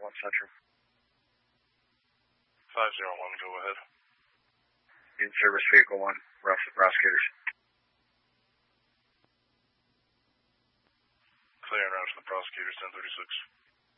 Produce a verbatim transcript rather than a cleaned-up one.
one Central. five zero one, go ahead. In service vehicle one, rough the prosecutors. Clear and route to the prosecutors, ten thirty-six.